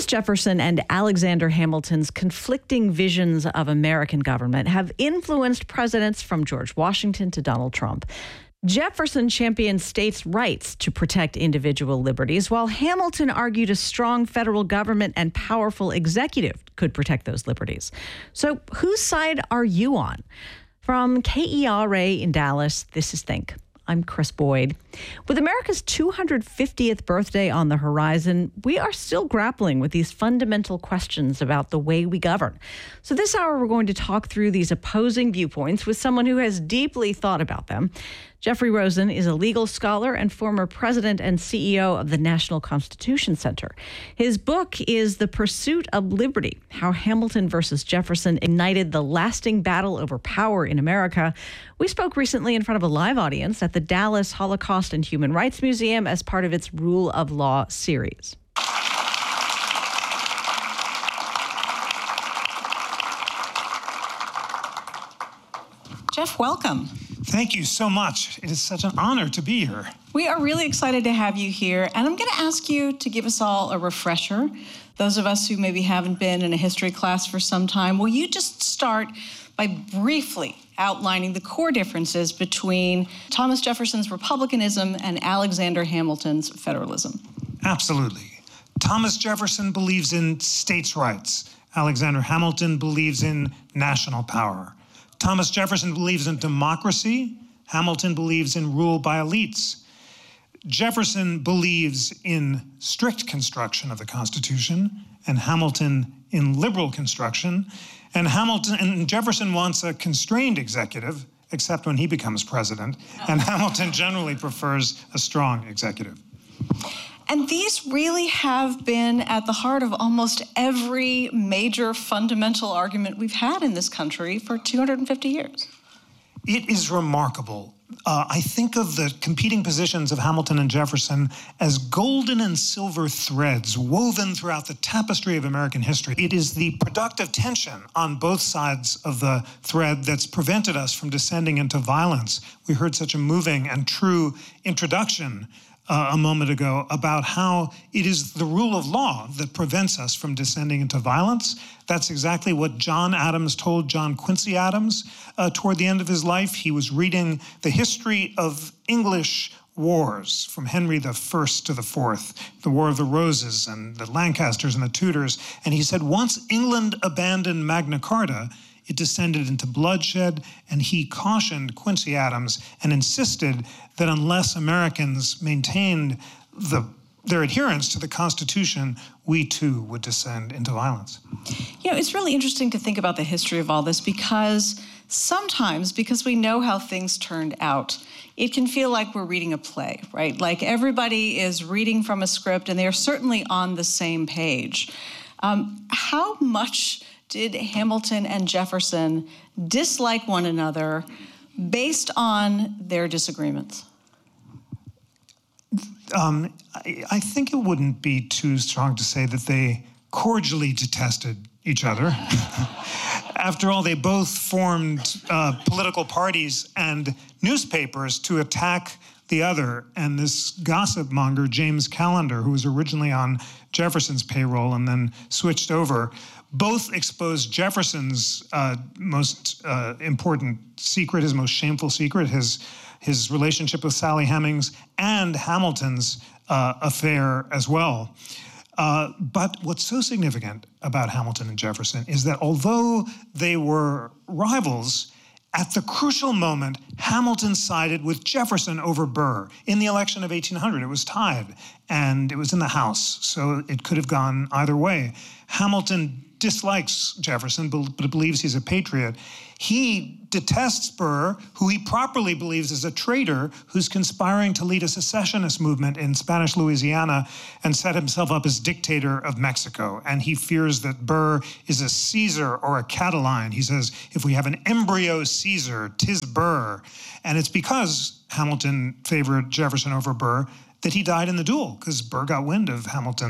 Thomas Jefferson and Alexander Hamilton's conflicting visions of American government have influenced presidents from George Washington to Donald Trump. Jefferson championed states' rights to protect individual liberties, while Hamilton argued a strong federal government and powerful executive could protect those liberties. So whose side are you on? From KERA in Dallas, this is Think. I'm Chris Boyd. With America's 250th birthday on the horizon, we are still grappling with these fundamental questions about the way we govern. So this hour, we're going to talk through these opposing viewpoints with someone who has deeply thought about them. Jeffrey Rosen is a legal scholar and former president and CEO of the National Constitution Center. His book is The Pursuit of Liberty: How Hamilton versus Jefferson Ignited the Lasting Battle Over Power in America. We spoke recently in front of a live audience at the Dallas Holocaust and Human Rights Museum as part of its Rule of Law series. Jeff, welcome. Thank you so much. It is such an honor to be here. We are really excited to have you here, and I'm going to ask you to give us all a refresher. Those of us who maybe haven't been in a history class for some time, will you just start by briefly outlining the core differences between Thomas Jefferson's republicanism and Alexander Hamilton's federalism? Absolutely. Thomas Jefferson believes in states' rights. Alexander Hamilton believes in national power. Thomas Jefferson believes in democracy. Hamilton believes in rule by elites. Jefferson believes in strict construction of the Constitution, and Hamilton in liberal construction. And Jefferson wants a constrained executive, except when he becomes president. And Hamilton generally prefers a strong executive. And these really have been at the heart of almost every major fundamental argument we've had in this country for 250 years. It is remarkable. I think of the competing positions of Hamilton and Jefferson as golden and silver threads woven throughout the tapestry of American history. It is the productive tension on both sides of the thread that's prevented us from descending into violence. We heard such a moving and true introduction a moment ago about how it is the rule of law that prevents us from descending into violence. That's exactly what John Adams told John Quincy Adams toward the end of his life. He was reading the history of English wars from Henry I to the Fourth, the War of the Roses and the Lancasters and the Tudors. And he said, once England abandoned Magna Carta, it descended into bloodshed, and he cautioned Quincy Adams and insisted that unless Americans maintained their adherence to the Constitution, we too would descend into violence. You know, it's really interesting to think about the history of all this because sometimes, because we know how things turned out, it can feel like we're reading a play, right? Like everybody is reading from a script and they're certainly on the same page. How much did Hamilton and Jefferson dislike one another based on their disagreements? I think it wouldn't be too strong to say that they cordially detested each other. After all, they both formed political parties and newspapers to attack the other. And this gossip monger, James Callender, who was originally on Jefferson's payroll and then switched over, both exposed Jefferson's most important secret, his most shameful secret, his relationship with Sally Hemings, and Hamilton's affair as well. But what's so significant about Hamilton and Jefferson is that although they were rivals, at the crucial moment, Hamilton sided with Jefferson over Burr. In the election of 1800, it was tied, and it was in the House, so it could have gone either way. Hamilton dislikes Jefferson, but believes he's a patriot. He detests Burr, who he properly believes is a traitor who's conspiring to lead a secessionist movement in Spanish Louisiana and set himself up as dictator of Mexico. And he fears that Burr is a Caesar or a Catiline. He says, if we have an embryo Caesar, 'tis Burr. And it's because Hamilton favored Jefferson over Burr that he died in the duel, because Burr got wind of Hamilton